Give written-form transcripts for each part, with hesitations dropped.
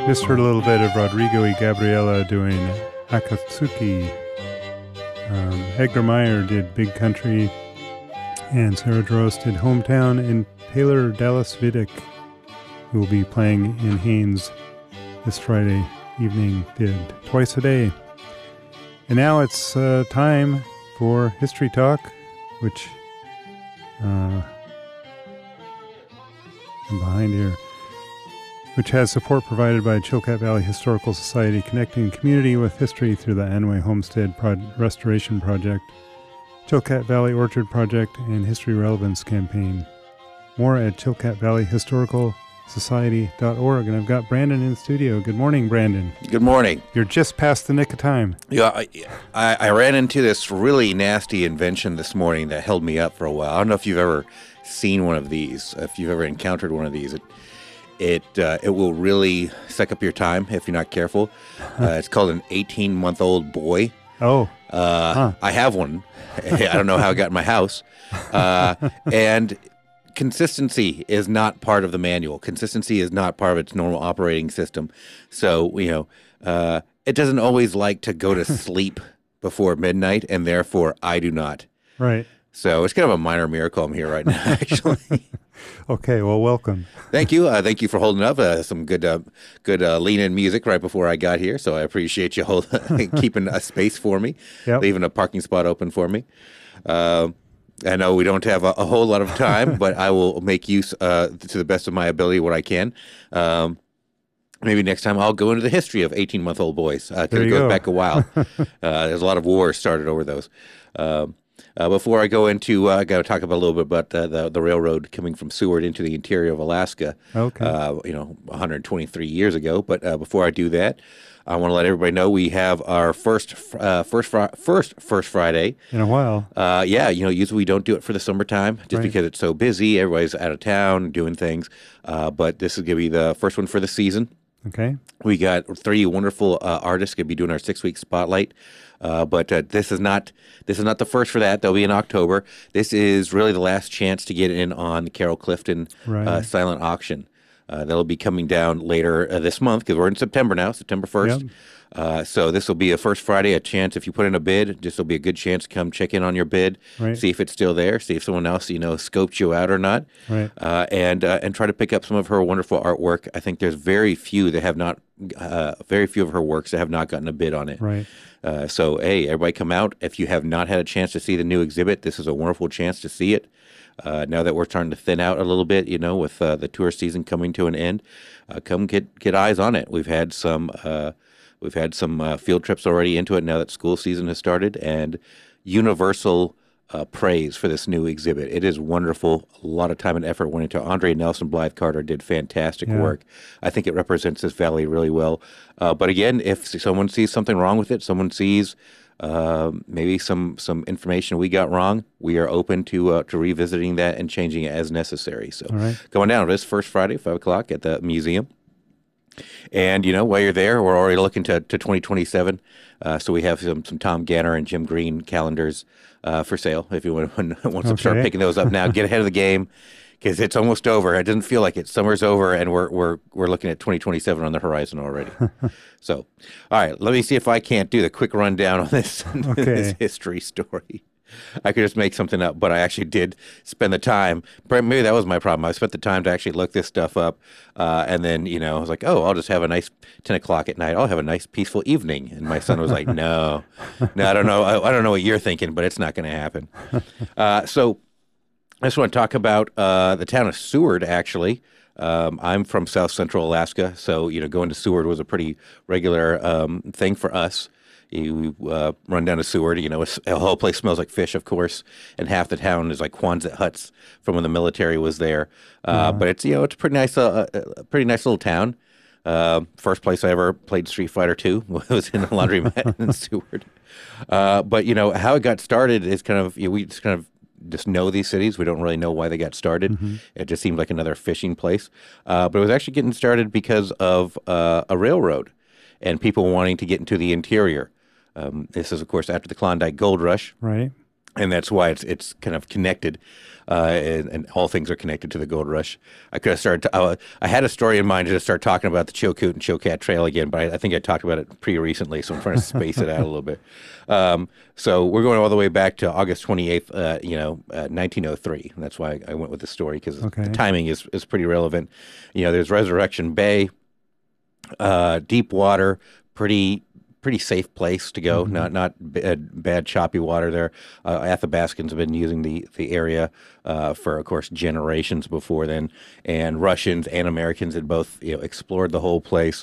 Just heard a little bit of Rodrigo y Gabriela doing Akatsuki. Edgar Meyer did Big Country, and Sarah Drost did Hometown, and Taylor Dallas Vidic, who will be playing in Haynes this Friday evening, did Twice a Day. And now it's time for History Talk, which I'm behind here, which has support provided by Chilkat Valley Historical Society, connecting community with history through the Anway Homestead Restoration Project, Chilkat Valley Orchard Project, and History Relevance Campaign. More at chilkatvalleyhistoricalsociety.org. And I've got Brandon in the studio. Good morning, Brandon. Good morning. You're just past the nick of time. Yeah, I ran into this really nasty invention this morning that held me up for a while. I don't know if you've ever seen one of these, if you've ever encountered one of these. It will really suck up your time if you're not careful. It's called an 18-month-old boy. Oh. I have one. I don't know how it got in my house. And consistency is not part of the manual. Consistency is not part of its normal operating system. So, it doesn't always like to go to sleep before midnight, and therefore I do not. Right. So it's kind of a minor miracle I'm here right now, actually. Okay, well, welcome. Thank you. Thank you for holding up some good lean-in music right before I got here. So I appreciate you keeping a space for me, leaving a parking spot open for me. I know we don't have a whole lot of time, but I will make use to the best of my ability what I can. Maybe next time I'll go into the history of 18-month-old boys, because it goes back a while. There's a lot of wars started over those. Before I go into, I got to talk about a little bit about the railroad coming from Seward into the interior of Alaska. Okay. 123 years ago. But before I do that, I want to let everybody know we have our first Friday in a while. Usually we don't do it for the summertime just because it's so busy. Everybody's out of town doing things. But this is going to be the first one for the season. Okay. We got 3 wonderful artists going to be doing our 6-week spotlight. But this is not the first for that. They'll be in October. This is really the last chance to get in on the Carol Clifton silent auction. That'll be coming down later this month because we're in September now, September 1st. Yep. So this will be a first Friday, a chance if you put in a bid, this will be a good chance to come check in on your bid, see if it's still there, see if someone else, scoped you out or not, and try to pick up some of her wonderful artwork. I think there's very few of her works that have not gotten a bid on it. Right. So, hey, everybody come out. If you have not had a chance to see the new exhibit, this is a wonderful chance to see it. Now that we're starting to thin out a little bit, with the tourist season coming to an end, come get eyes on it. We've had some field trips already into it now that school season has started, and universal praise for this new exhibit. It is wonderful. A lot of time and effort went into it. Andre Nelson Blythe Carter did fantastic work. I think it represents this valley really well. But again, if someone sees something wrong with it, someone sees maybe some information we got wrong, we are open to revisiting that and changing it as necessary. So going down this first Friday, 5 o'clock at the museum. And, while you're there, we're already looking to 2027. So we have some Tom Ganner and Jim Green calendars for sale. If you want to start picking those up now, get ahead of the game because it's almost over. It doesn't feel like it. Summer's over, and we're looking at 2027 on the horizon already. So, all right, let me see if I can't do the quick rundown on this history story. I could just make something up, but I actually did spend the time. Maybe that was my problem. I spent the time to actually look this stuff up, and then I was like, "Oh, I'll just have a nice 10 o'clock at night. I'll have a nice peaceful evening." And my son was like, "No, I don't know. I don't know what you're thinking, but it's not going to happen." So I just want to talk about the town of Seward. Actually, I'm from South Central Alaska, so going to Seward was a pretty regular thing for us. You run down to Seward, the whole place smells like fish, of course, and half the town is like Quonset huts from when the military was there. But it's it's a pretty nice little town. First place I ever played Street Fighter II was in a laundromat in Seward. But how it got started is kind of we just know these cities. We don't really know why they got started. Mm-hmm. It just seemed like another fishing place. But it was actually getting started because of a railroad and people wanting to get into the interior. This is, of course, after the Klondike Gold Rush. Right. and that's why it's kind of connected, and all things are connected to the gold rush. I could have started. I had a story in mind to start talking about the Chilkoot and Chilkat Trail again, but I think I talked about it pretty recently, so I'm trying to space it out a little bit. So we're going all the way back to August 28th, 1903. And that's why I went with the story, because the timing is pretty relevant. There's Resurrection Bay, deep water, pretty safe place to go. Not bad choppy water there. Athabascans have been using the area for, of course, generations before then, and Russians and Americans had both explored the whole place.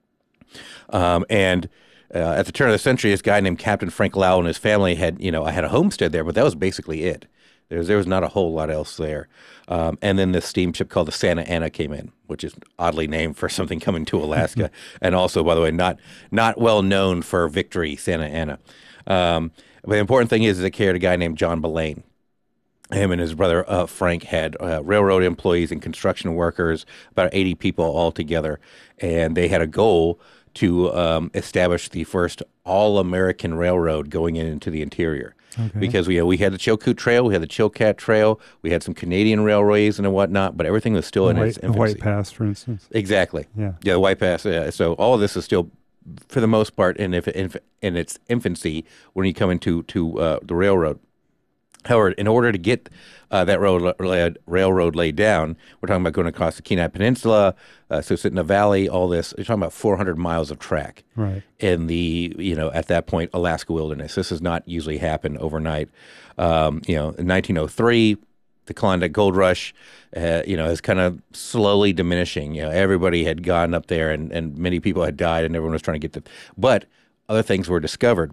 And at the turn of the century, this guy named Captain Frank Lowell and his family had a homestead there, but that was basically it. There was not a whole lot else there. And then this steamship called the Santa Ana came in, which is oddly named for something coming to Alaska. And also, by the way, not well known for victory, Santa Ana. But the important thing is it carried a guy named John Belaine. Him and his brother Frank had railroad employees and construction workers, about 80 people all together. And they had a goal to establish the first all-American railroad going into the interior. Okay. Because we had the Chilkoot Trail, we had the Chilkat Trail, we had some Canadian railways and whatnot, but everything was still in its infancy. The White Pass, for instance. Exactly. Yeah, the White Pass. So all of this is still, for the most part, in its infancy when you come into the railroad. However, in order to get that railroad laid down, we're talking about going across the Kenai Peninsula, Susitna Valley, all this. You're talking about 400 miles of track in the, at that point, Alaska wilderness. This does not usually happen overnight. In 1903, the Klondike Gold Rush, is kind of slowly diminishing. Everybody had gone up there, and many people had died, and everyone was trying to get but other things were discovered.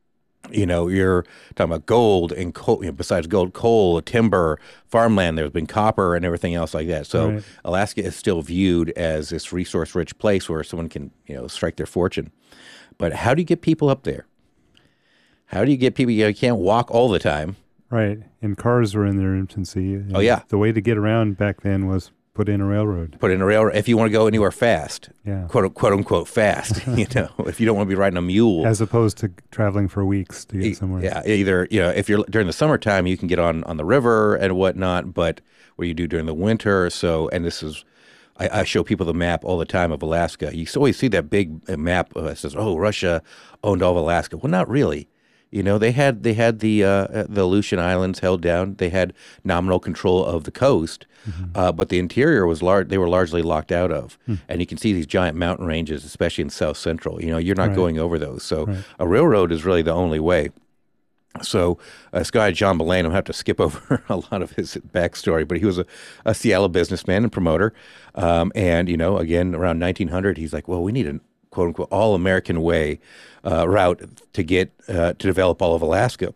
You're talking about gold and coal, besides gold, coal, timber, farmland. There's been copper and everything else like that. So Alaska is still viewed as this resource-rich place where someone can, strike their fortune. But how do you get people up there? How do you get people? You can't walk all the time. Right. And cars were in their infancy. The way to get around back then was put in a railroad. If you want to go anywhere fast, quote unquote fast, if you don't want to be riding a mule. As opposed to traveling for weeks to get somewhere. Yeah, either, if you're during the summertime, you can get on the river and whatnot, but what you do during the winter. So, and this is, I show people the map all the time of Alaska. You always see that big map that says, Russia owned all of Alaska. Well, not really. They had the Aleutian Islands held down. They had nominal control of the coast, but the interior was they were largely locked out of. And you can see these giant mountain ranges, especially in South Central. You're not going over those. So a railroad is really the only way. So this guy, John Belaine, I'm going to have to skip over a lot of his backstory, but he was a Seattle businessman and promoter. And, again, around 1900, he's like, well, we need a quote-unquote all-American way route to get to develop all of Alaska.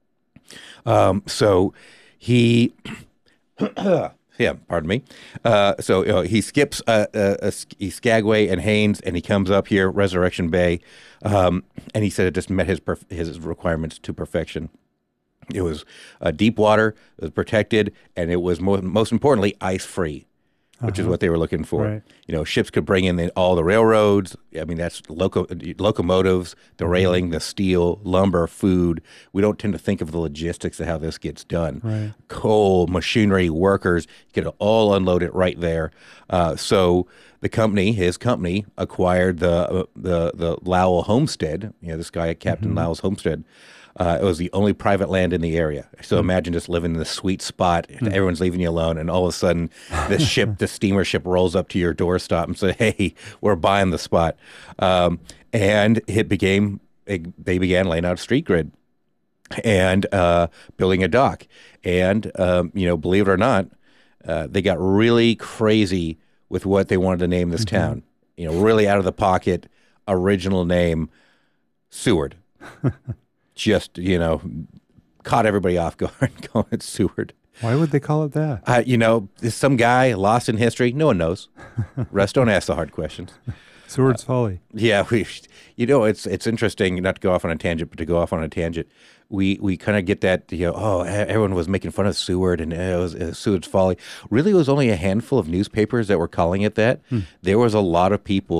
So he, pardon me. So he skips Skagway and Haines, and he comes up here, Resurrection Bay, and he said it just met his requirements to perfection. It was deep water, it was protected, and it was most importantly ice-free, which is what they were looking for. Right. Ships could bring in all the railroads. I mean, that's locomotives, the railing, the steel, lumber, food. We don't tend to think of the logistics of how this gets done. Right. Coal, machinery, workers, you could all unload it right there. So his company, acquired the Lowell homestead. This guy, Captain Lowell's homestead. It was the only private land in the area. So imagine just living in this sweet spot. Everyone's leaving you alone, and all of a sudden, the steamer ship rolls up to your doorstep and say, "Hey, we're buying the spot." And they began laying out a street grid and building a dock. And believe it or not, they got really crazy with what they wanted to name this town. Really out of the pocket, original name, Seward. Just, caught everybody off guard calling it Seward. Why would they call it that? Some guy lost in history. No one knows. Rest don't ask the hard questions. Seward's Folly. Yeah, it's interesting, not to go off on a tangent, but to go off on a tangent. We kind of get that, everyone was making fun of Seward, and it was Seward's Folly. Really, it was only a handful of newspapers that were calling it that. There was a lot of people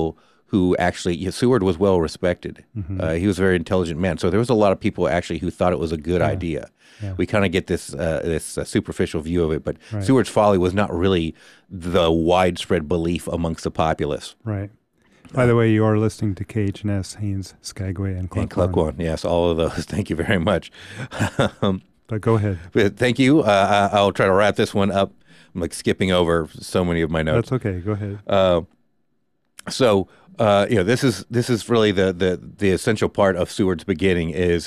who actually, Seward was well respected. He was a very intelligent man. So there was a lot of people actually who thought it was a good idea. Yeah. We kind of get this superficial view of it, but Right. Seward's Folly was not really the widespread belief amongst the populace. Right. By the way, you are listening to KHNS, Haynes, Skagway, and And Cluck One. Cluck One, yes, all of those. Thank you very much. But go ahead. But thank you. I'll try to wrap this one up. I'm like skipping over so many of my notes. That's okay. Go ahead. So this is really the essential part of Seward's beginning is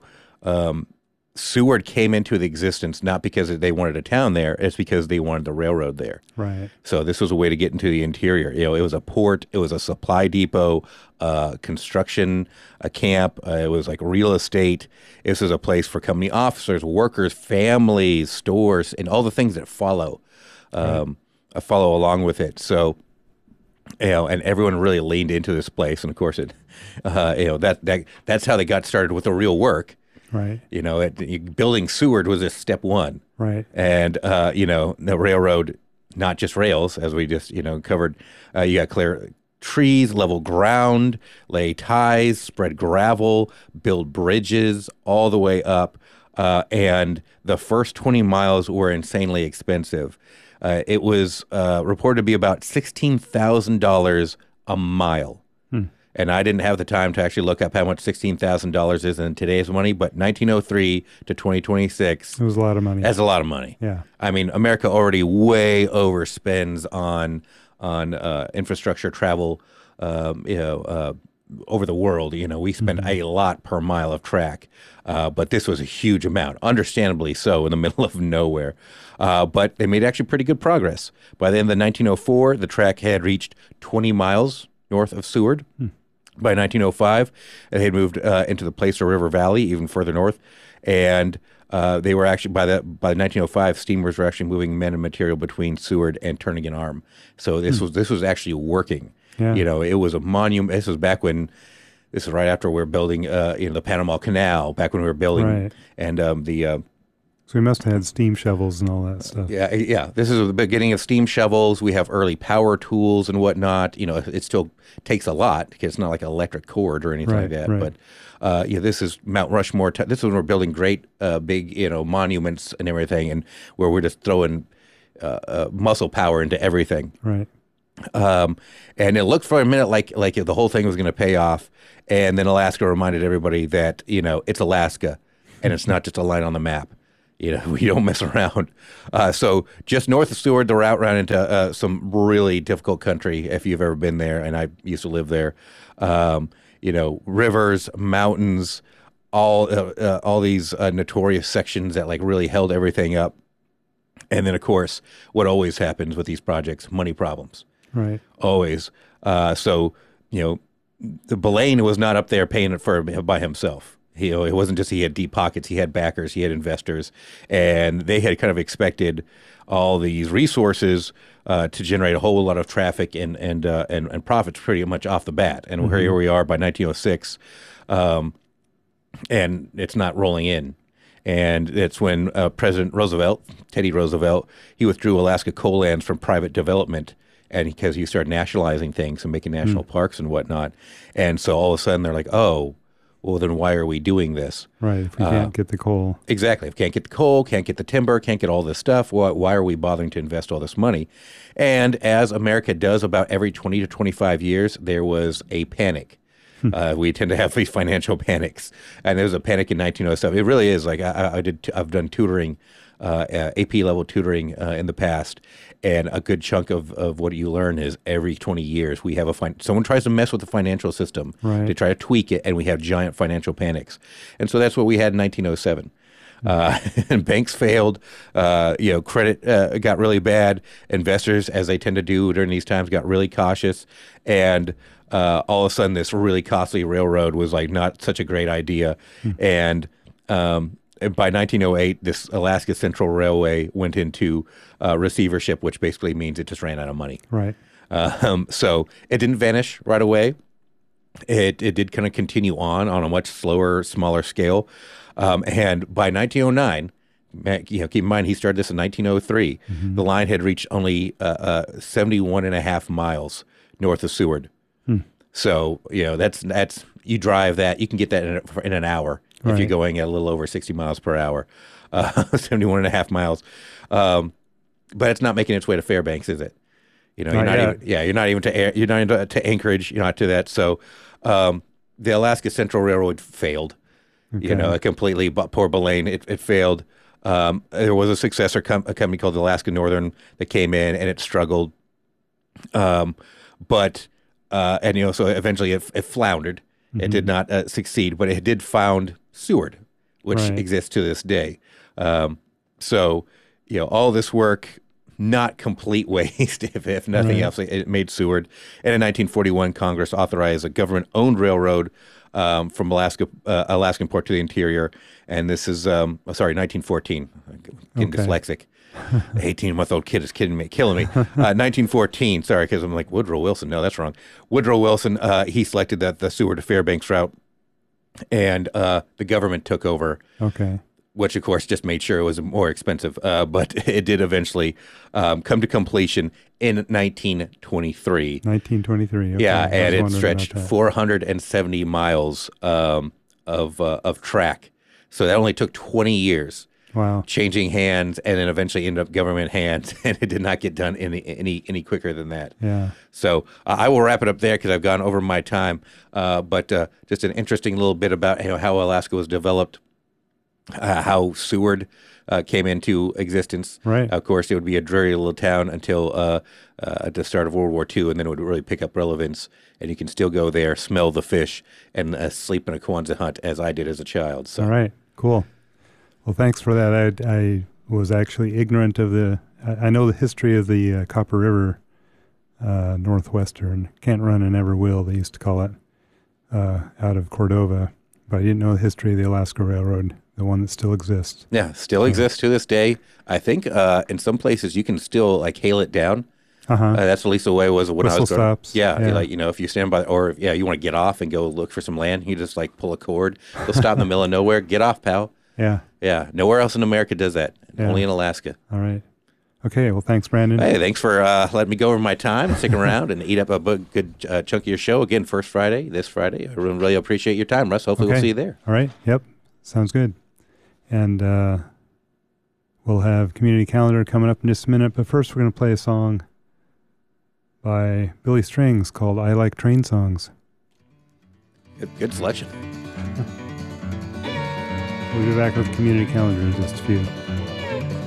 Seward came into the existence not because they wanted a town there, it's because they wanted the railroad there. Right. So this was a way to get into the interior. It was a port, it was a supply depot, construction, a camp. It was like real estate. This was a place for company officers, workers, families, stores, and all the things that follow along with it. So. And everyone really leaned into this place, and of course, that's how they got started with the real work. Right. Building Seward was just step one. Right. And the railroad, not just rails, as we just covered. You got clear trees, level ground, lay ties, spread gravel, build bridges all the way up, and the first 20 miles were insanely expensive. It was reported to be about $16,000 a mile. And I didn't have the time to actually look up how much $16,000 is in today's money, but 1903 to 2026. It was a lot of money. That's a lot of money. Yeah. I mean, America already way overspends on infrastructure travel, over the world. We spend a lot per mile of track, but this was a huge amount, understandably so, in the middle of nowhere. But they made actually pretty good progress. By the end of 1904, the track had reached 20 miles north of Seward. By 1905, they had moved into the Placer River Valley, even further north, and they were actually by 1905, steamers were actually moving men and material between Seward and Turnagain Arm. So this was actually working. Yeah. It was a monument. This was back when. This is right after we were building, the Panama Canal. Back when we were building, Right. And So we must have had steam shovels and all that stuff. yeah. This is the beginning of steam shovels. We have early power tools and whatnot. It still takes a lot because it's not like an electric cord or anything like Right, that. right. But this is Mount Rushmore. This is when we're building great, big, monuments and everything, and where we're just throwing muscle power into everything. Right. And it looked for a minute like the whole thing was going to pay off, and then Alaska reminded everybody that it's Alaska, and it's not just a line on the map. We don't mess around. So just north of Seward, the route ran into some really difficult country. If you've ever been there, and I used to live there, rivers, mountains, all these notorious sections that really held everything up. And then, of course, what always happens with these projects, money problems. Right. Always. The Belaine was not up there paying it for by himself. It wasn't just he had deep pockets. He had backers. He had investors, and they had kind of expected all these resources to generate a whole lot of traffic and profits pretty much off the bat. And here we are by 1906, and it's not rolling in. And it's when President Roosevelt, Teddy Roosevelt, he withdrew Alaska coal lands from private development, and because he started nationalizing things and making national parks and whatnot. And so all of a sudden they're like, oh, well, then why are we doing this? Right. If we can't get the coal. Exactly. If we can't get the coal, can't get the timber, can't get all this stuff, why are we bothering to invest all this money? And as America does about every 20 to 25 years, there was a panic. We tend to have these financial panics, and there was a panic in 1907. It really is like I've done tutoring, AP level tutoring in the past, and a good chunk of what you learn is every 20 years we have someone tries to mess with the financial system Right. to try to tweak it, and we have giant financial panics, and so that's what we had in 1907. And banks failed, credit got really bad. Investors, as they tend to do during these times, got really cautious, and all of a sudden this really costly railroad was not such a great idea. And by 1908, this Alaska Central Railway went into receivership, which basically means it just ran out of money. Right. So it didn't vanish right away. It did kind of continue on a much slower, smaller scale. And by 1909, keep in mind he started this in 1903. The line had reached only 71 and a half miles north of Seward. So, that's you drive that, you can get that in an hour if you're Right. going at a little over 60 miles per hour, 71 and a half miles. But it's not making its way to Fairbanks, is it? You're Not not yet. even, you're not even to Anchorage, you're not to that. So, the Alaska Central Railroad failed, Okay. completely, but poor Belane, it failed. There was a successor, a company called Alaska Northern that came in and it struggled. But so eventually it floundered. It did not succeed, but it did found Seward, which Right. exists to this day. So, all this work, not complete waste, if nothing Right. else, it made Seward. And in 1941, Congress authorized a government-owned railroad from Alaskan port to the interior. And this is, 1914. I'm getting Okay. dyslexic. 18-month-old kid is killing me. 1914, sorry, because I'm like, Woodrow Wilson. No, that's wrong. Woodrow Wilson, he selected the Seward to Fairbanks route, and the government took over, Okay. which, of course, just made sure it was more expensive. But it did eventually come to completion in 1923. 1923. Okay. Yeah, I was and it wondering stretched about that. 470 miles of track. So that only took 20 years. Wow. Changing hands, and then eventually ended up government hands, and it did not get done any quicker than that. Yeah. So I will wrap it up there because I've gone over my time. But just an interesting little bit about how Alaska was developed, how Seward came into existence. Right. Of course, it would be a dreary little town until at the start of World War II, and then it would really pick up relevance. And you can still go there, smell the fish, and sleep in a Quonset hut as I did as a child. So. All right. Cool. Well, thanks for that. I was actually ignorant of I know the history of the Copper River, Northwestern. Can't Run and Never Will, they used to call it, out of Cordova. But I didn't know the history of the Alaska Railroad, the one that still exists. Yeah, still exists to this day. I think in some places you can still hail it down. Uh-huh. That's at least the way it was when I Whistle was growing up. stops. Yeah, Yeah. if you stand by, or you want to get off and go look for some land, you just pull a cord. They'll stop in the middle of nowhere. Get off, pal. Yeah. Yeah, nowhere else in America does that. Yeah. Only in Alaska. All right. Okay. Well, thanks, Brandon. Hey, thanks for letting me go over my time, sticking around, and eat up a good chunk of your show. Again, first Friday, this Friday. I really appreciate your time, Russ. Hopefully we'll Okay. see you there. All right. Yep. Sounds good. And we'll have community calendar coming up in just a minute. But first, we're going to play a song by Billy Strings called I Like Train Songs. Good selection. We'll be back with community calendar in just a few.